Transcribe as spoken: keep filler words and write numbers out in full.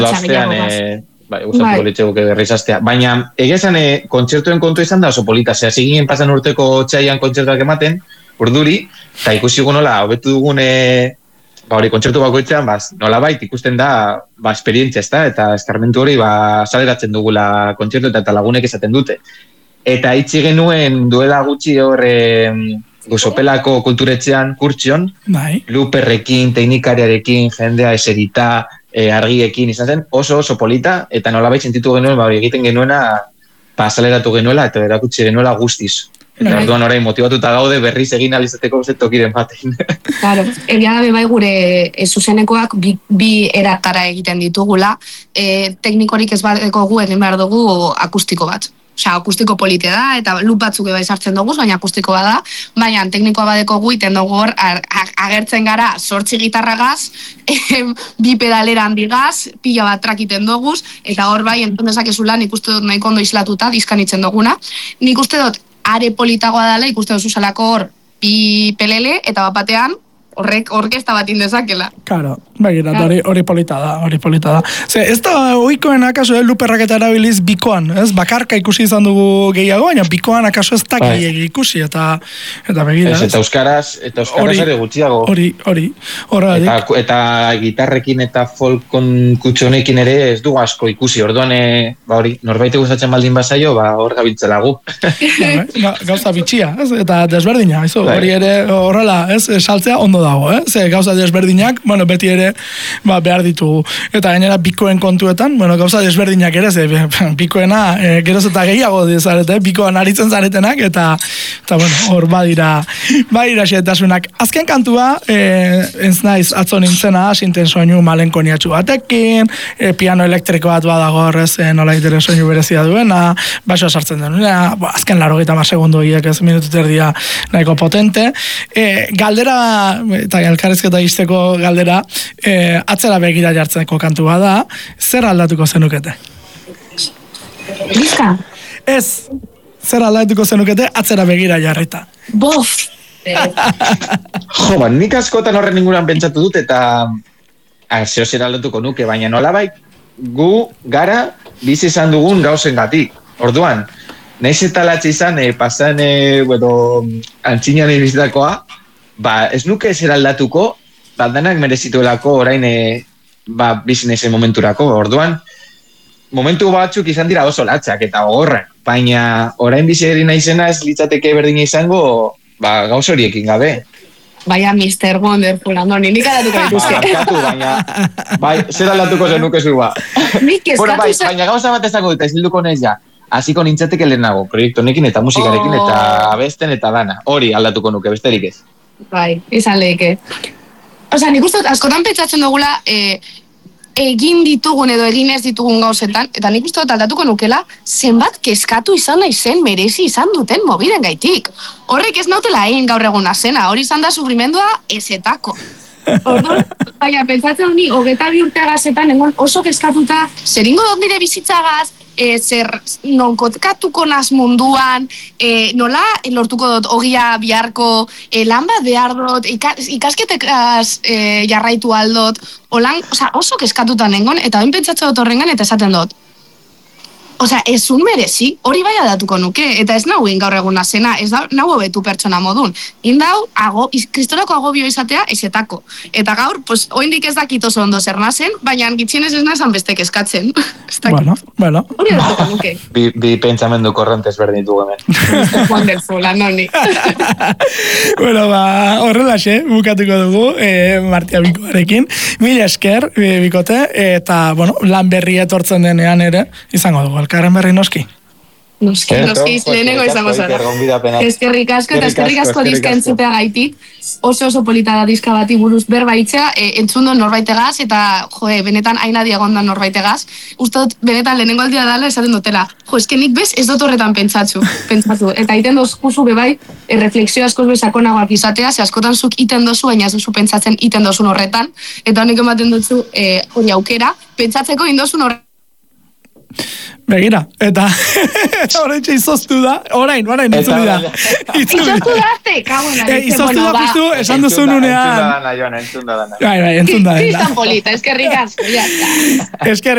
Ostean, e, bai, gustatu politxego berrizaztea. Baina, egezan, e, kontzertuen kontu izan da oso polita. Zea, ziginen pasan urteko txaian kontzertuak ematen, urduri, eta ikusi nola, hobetu dugun, e, ba, hori, kontzertu bakoitzean, baz, nola bait, ikusten da, ba, esperientzia, ez da, eta eskarmentu hori, ba, saleratzen dugula kontzertu eta lagunek esaten dute. Eta itzi genuen duela gutxi hor, e, Gozopelako kulturetzean kurtzion, bai. Luperrekin, teknikariarekin, jendea eserita, e, argiekin izan zen, oso oso polita, eta nolabait sentitu genuen, ba, egiten genuena, pasaleratu genuela, eta erakutsi genuela guztiz. Eta bai. Orduan orain motibatuta gaude berriz egin alizateko tokiren batein. Claro, egia gabe bai gure e, zuzenekoak bi, bi eratara egiten ditugula, e, teknikorik ez badeko gu egin behar dugu akustiko bat. Osea, akustiko polite da, eta lup batzuk eba izartzen dugu, baina akustikoa da, baina teknikoa badeko gu iten dugu hor, agertzen gara sortzi gitarragaz, bi pedalera handigaz, pila bat trakiten dugu, eta hor bai, entzun dezakezula, nik uste dut nahiko ondo islatuta, dizkanitzen duguna. Nik uste dut, are politagoa dela, ikuste dut zuzalako hor, bi pelele, eta bat batean, horrek orkesta bat indezakela. Claro, begira, hori hori polita da, hori polita da. Ze, ez da ohikoen akaso eh, luperrak eta erabiliz bikoan, ez? Bakarka ikusi izan dugu gehiago, baina bikoan akaso ez da gehiago ikusi, eta eta begira, ez? Eta euskaraz, eta euskaraz ere gutxiago. Hori, hori, horregatik. Eta, eta gitarrekin eta folkon kutxonekin ere ez dugu asko ikusi, orduan, e, ba hori, norbaite gustatzen baldin bazaio, ba hor gabiltzela gu. ba, gauza bitxia, ez? Eta desberdina, ez? Hori ere horrela, ez? Saltzea ondo dago, eh? Ze gauza desberdinak, bueno, beti ere ba, behar ditugu. Eta gainera bikoen kontuetan, bueno, gauza desberdinak ere, ze bikoena e, geroz eta gehiago dizarete, bikoan aritzen zaretenak, eta, eta bueno, hor badira, badira xetasunak. Azken kantua, e, ez naiz atzo nintzena, sinten soinu malenkoniatxu batekin, e, piano elektriko bat badago horrez, e, nola itere soinu berezia duena, baixoa sartzen denuena, bo, azken laro gita ma segundu egiak ez minutu terdia nahiko potente. E, galdera, eta elkarrezketa izteko galdera, e, atzera begira jartzeko kantua da, zer aldatuko zenukete? Bizka? Ez, zer aldatuko zenukete atzera begira jarrita. Bof! Jo, ba, nik askotan horren inguruan pentsatu dut, eta zeo zer aldatuko nuke, baina nolabait gu gara bizi izan dugun gauzen gatik. Orduan, nahiz eta latxe izan, e, pasan, e, bueno, antxinan ibizitakoa, ba, ez nuke zer aldatuko, baldanak merezituelako orain e, ba, bizinezen momenturako. Orduan, momentu batzuk izan dira oso latzak eta gogorrak, baina orain bizi eri naizena ez litzateke berdina izango, ba, gauz horiekin gabe. Baina mister Wonderful, Andoni, nik aldatuko dituzke. Ba, aldatu, baina, bai, zer aldatuko zenuke zu ba. Nik eskatu bai, baina gauza bat ezako eta izilduko nez ja. Hasiko nintzateke lehenago, proiektu honekin eta musikarekin oh. eta abesten eta dana. Hori aldatuko nuke, besterik ez. Bai, izan lehike. Osa, nik uste askotan pentsatzen dugula e, egin ditugun edo egin ez ditugun gauzetan, eta nik uste aldatuko nukela zenbat kezkatu izan nahi zen merezi izan duten mobiden gaitik. Horrek ez nautela egin gaur eguna zena, hori izan da sufrimendua ezetako. Orduan, baina pentsatzen honi, hogeta bi urteagazetan oso kezkatuta, zeringo dut nire bizitzagaz, E, zer nonkotkatuko naz munduan, e, nola lortuko dut ogia biharko, e, lan bat behar dut, ikas, ikasketekaz e, jarraitu aldot, olan, oza, oso keskatuta nengon, eta hain pentsatzen dut horrengan, eta esaten dut. Osa, ez un merezi, hori bai aldatuko nuke, eta ez nahu gaur eguna zena, ez da, nahu hobetu pertsona modun. Indau, ago, kristorako agobio izatea, ezetako. Eta gaur, pues, oindik ez dakit oso ondo zer nazen, baina gitxienez ez nazan bestek eskatzen. Bueno, bueno. Hori aldatuko nuke. Bi, bi pentsamendu korrentez berdin dugu hemen. mister Wonderful, Andoni. Bueno, ba, horrelaxe, bukatuko dugu, e, Martia Bikoarekin. Mila esker, e, Bikote, eta, bueno, lan berri etortzen denean ere, izango dugu, elkarren berri noski. Noski, noski, lehenengo izango zara. Eskerrik asko eta eskerrik asko diska entzutea gaitik. Oso oso polita da diska bati buruz berbaitzea, e, entzundo norbaitegaz, eta joe, benetan aina diagondan norbaitegaz. Uste dut, benetan lehenengo aldia dala esaten dutela. Jo, eskenik bez ez dut horretan pentsatzu. pentsatu. Eta iten dozkuzu bebai, e, refleksio askoz bezakonagoak izatea, ze askotan zuk iten dozu, baina ez duzu pentsatzen iten dozun horretan. Eta honek ematen dutzu, e, hori aukera, pentsatzeko indozun horretan. Begira, eta orain izoztu da, orain, orain itzuli da. Izoztu da, azte, kaguena. Izoztu da, justu, esan duzun unean. Entzun da dana, Jon, entzun da dana. Bai, bai, entzun da dana. Zizan polita, eskerrik asko, ya.